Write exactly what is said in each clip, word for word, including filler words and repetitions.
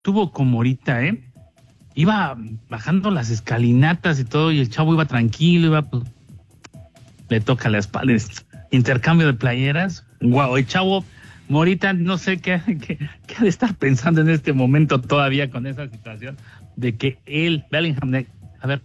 tuvo como ahorita, ¿eh? Iba bajando las escalinatas y todo, y el chavo iba tranquilo, iba, pues, le toca la espalda, intercambio de playeras. Guau, el chavo Morita, no sé qué, qué, qué ha de estar pensando en este momento todavía con esa situación de que él, Bellingham, de, a ver,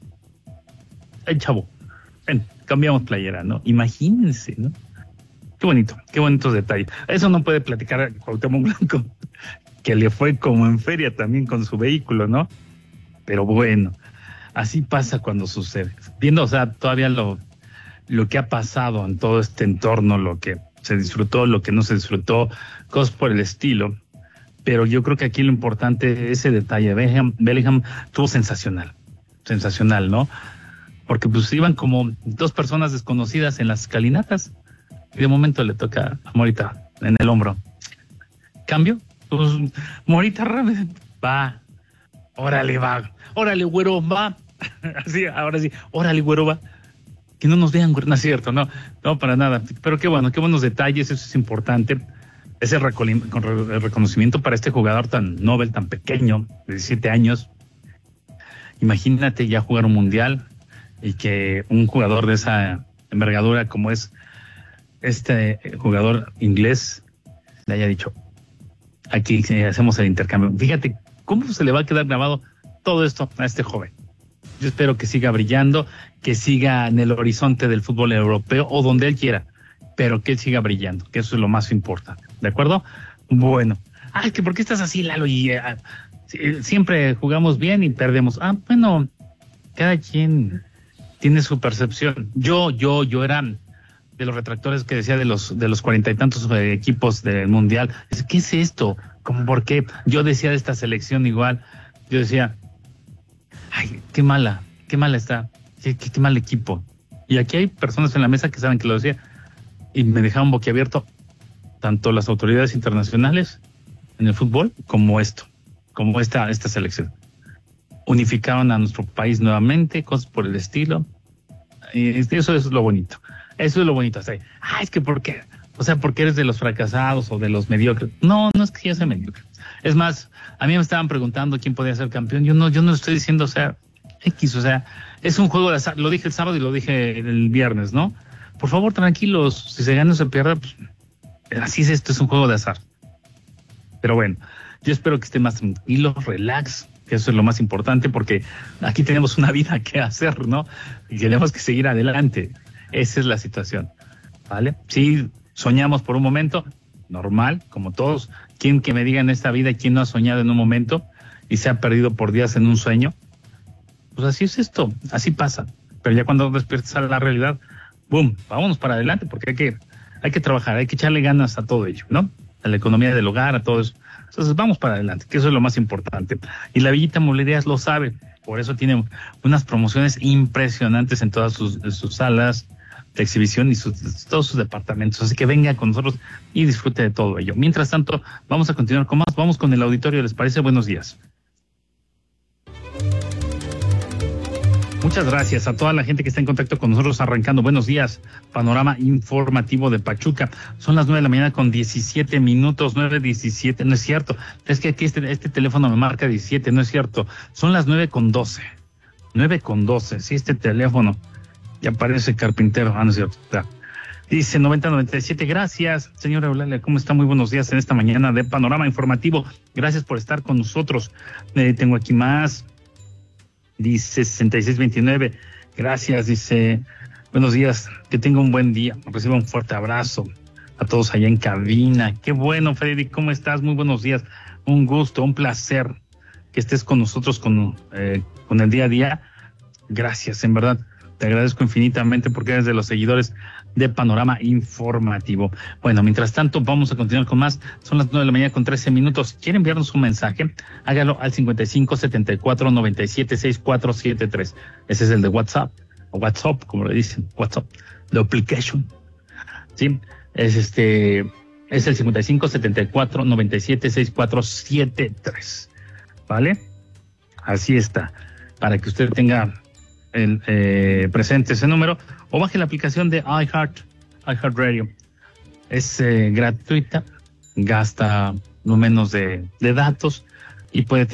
el chavo, ven, cambiamos playera, ¿no? Imagínense, ¿no? Qué bonito, qué bonitos detalles. Eso no puede platicar Cuauhtémoc Blanco, que le fue como en feria también con su vehículo, ¿no? Pero bueno, así pasa cuando sucede. Viendo, o sea, todavía lo, lo que ha pasado en todo este entorno, lo que se disfrutó, lo que no se disfrutó, cosas por el estilo. Pero yo creo que aquí lo importante, ese detalle, Bellingham, Bellingham estuvo sensacional, sensacional, ¿no? Porque pues iban como dos personas desconocidas en las escalinatas y de momento le toca a Morita en el hombro. ¿Cambio? Pues Morita va, órale va, órale güero va, así, ahora sí, órale güero va. Que no nos vean, no es cierto, no, no para nada, pero qué bueno, qué buenos detalles, eso es importante, ese reconocimiento para este jugador tan novel, tan pequeño, de diecisiete años. Imagínate ya jugar un mundial y que un jugador de esa envergadura como es este jugador inglés le haya dicho, aquí hacemos el intercambio. Fíjate cómo se le va a quedar grabado todo esto a este joven. Yo espero que siga brillando, que siga en el horizonte del fútbol europeo o donde él quiera, pero que él siga brillando, que eso es lo más importante, ¿de acuerdo? Bueno, ay, que ¿por qué estás así, Lalo? Y uh, siempre jugamos bien y perdemos. Ah, bueno, cada quien tiene su percepción. Yo, yo, yo era de los retractores que decía de los de los cuarenta y tantos eh, equipos del mundial. ¿Qué es esto? ¿Cómo por qué? Yo decía de esta selección igual. Yo decía, ay, qué mala, qué mala está, qué, qué, qué mal equipo. Y aquí hay personas en la mesa que saben que lo decía y me dejaban boquiabierto tanto las autoridades internacionales en el fútbol como esto, como esta, esta selección. Unificaron a nuestro país nuevamente, cosas por el estilo. Y eso es lo bonito. Eso es lo bonito. O sea, ah, es que ¿por qué? O sea, porque eres de los fracasados o de los mediocres. No, no es que yo sea mediocre. Es más, a mí me estaban preguntando quién podía ser campeón. Yo no, yo no estoy diciendo, o sea, X, o sea, es un juego de azar. Lo dije el sábado y lo dije el viernes, ¿no? Por favor, tranquilos. Si se gana o se pierde, pues así es esto, es un juego de azar. Pero bueno, yo espero que esté más tranquilo, relax, que eso es lo más importante, porque aquí tenemos una vida que hacer, ¿no? Y tenemos que seguir adelante. Esa es la situación, ¿vale? Sí, soñamos por un momento, normal, como todos. ¿Quién que me diga en esta vida quién no ha soñado en un momento y se ha perdido por días en un sueño? Pues así es esto, así pasa. Pero ya cuando despiertas a la realidad, ¡boom!, vámonos para adelante, porque hay que, hay que trabajar, hay que echarle ganas a todo ello, ¿no? A la economía del hogar, a todo eso. Entonces vamos para adelante, que eso es lo más importante. Y la Villita Molerías lo sabe, por eso tiene unas promociones impresionantes en todas sus, sus salas de exhibición y sus, todos sus departamentos. Así que venga con nosotros y disfrute de todo ello. Mientras tanto, vamos a continuar con más. Vamos con el auditorio, ¿les parece? Buenos días. Muchas gracias a toda la gente que está en contacto con nosotros arrancando. Buenos días, panorama informativo de Pachuca. Son las nueve de la mañana con diecisiete minutos, nueve diecisiete, no es cierto. Es que aquí este, este teléfono me marca diecisiete, no es cierto. Son las nueve con doce. nueve con doce, sí, este teléfono. Ya parece carpintero, ah, no es cierto. Dice noventa noventa y siete, gracias, señora Eulalia, ¿cómo está? Muy buenos días en esta mañana de panorama informativo. Gracias por estar con nosotros. Eh, tengo aquí más. Dice sesenta y seis veintinueve, gracias, dice, buenos días, que tenga un buen día, reciba un fuerte abrazo a todos allá en cabina. Qué bueno, Freddy, ¿cómo estás? Muy buenos días, un gusto, un placer que estés con nosotros con, eh, con el día a día. Gracias, en verdad, te agradezco infinitamente porque eres de los seguidores de Panorama Informativo. Bueno, mientras tanto, vamos a continuar con más. Son las nueve de la mañana con trece minutos. ¿Quiere enviarnos un mensaje? Hágalo al cincuenta y cinco setenta y cuatro noventa y siete sesenta y cuatro setenta y tres. Ese es el de WhatsApp, o WhatsApp, como le dicen, WhatsApp, the application. Sí, es este, es el cincuenta y cinco setenta y cuatro noventa y siete sesenta y cuatro setenta y tres. ¿Vale? Así está. Para que usted tenga el, eh, presente ese número, o baje la aplicación de iHeart, iHeartRadio. Es eh, gratuita, gasta no menos de, de datos y puede